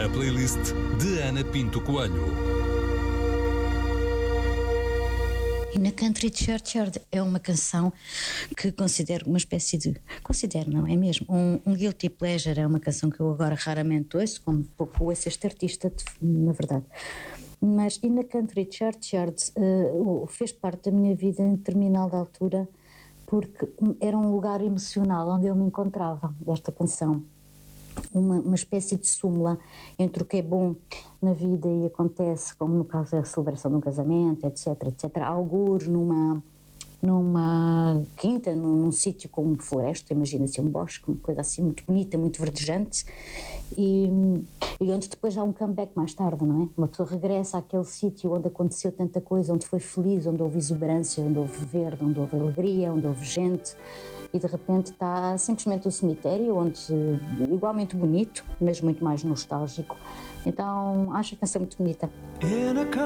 A playlist de Ana Pinto Coelho. In a Country Churchyard é uma canção que considero uma espécie de... Considero, não é mesmo? Um guilty pleasure, é uma canção que eu agora raramente ouço, como pouco ouço este artista, na verdade. Mas In a Country Churchyard fez parte da minha vida em determinada altura, porque era um lugar emocional onde eu me encontrava, esta canção. Uma espécie de súmula entre o que é bom na vida e acontece, como no caso da celebração de um casamento, etc, algures numa quinta, num sítio como floresta, imagina-se um bosque, uma coisa assim muito bonita, muito verdejante, e onde depois há um comeback mais tarde, não é? Uma pessoa regressa àquele sítio onde aconteceu tanta coisa, onde foi feliz, onde houve exuberância, onde houve verde, onde houve alegria, onde houve gente, e de repente está simplesmente um cemitério, onde igualmente bonito, mas muito mais nostálgico. Então acho a canção muito bonita.